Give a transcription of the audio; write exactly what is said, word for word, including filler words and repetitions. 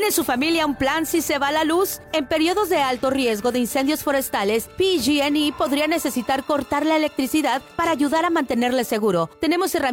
¿Tiene su familia un plan si se va la luz? En periodos de alto riesgo de incendios forestales, P G and E podría necesitar cortar la electricidad para ayudar a mantenerle seguro. Tenemos herramientas